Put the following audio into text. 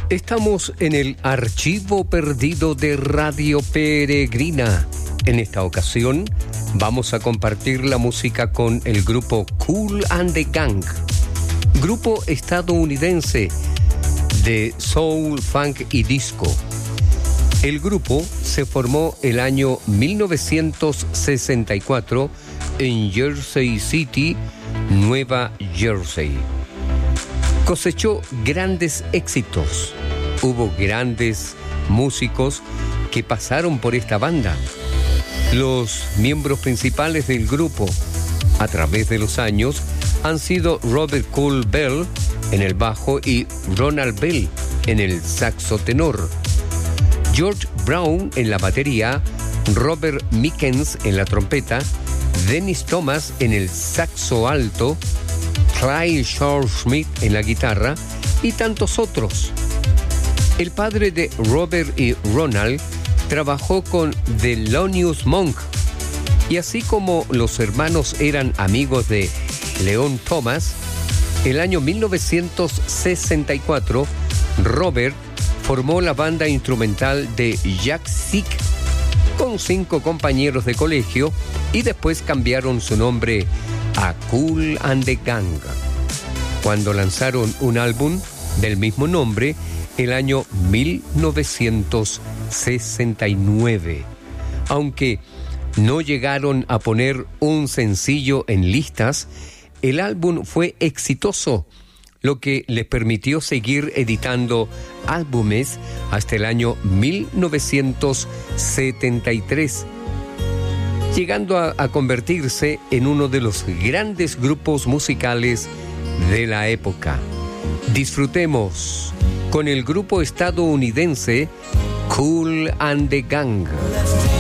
Estamos en el archivo perdido de Radio Peregrina. En esta ocasión vamos a compartir la música con el grupo Kool and the Gang, grupo estadounidense de soul, funk y disco. El grupo se formó el año 1964 en Jersey City, Nueva Jersey. Cosechó grandes éxitos. Hubo grandes músicos que pasaron por esta banda. Los miembros principales del grupo a través de los años han sido Robert Cole Bell en el bajo y Ronald Bell en el saxo tenor, George Brown en la batería, Robert Mickens en la trompeta, Dennis Thomas en el saxo alto, Clyde Charles Smith en la guitarra y tantos otros. El padre de Robert y Ronald trabajó con Thelonious Monk, y así como los hermanos eran amigos de Leon Thomas, el año 1964 Robert formó la banda instrumental de Jack Sick con 5 compañeros de colegio y después cambiaron su nombre a Kool and the Gang, cuando lanzaron un álbum del mismo nombre el año 1969. Aunque no llegaron a poner un sencillo en listas, el álbum fue exitoso, lo que les permitió seguir editando álbumes hasta el año 1973, llegando a convertirse en uno de los grandes grupos musicales de la época. Disfrutemos con el grupo estadounidense Kool and the Gang.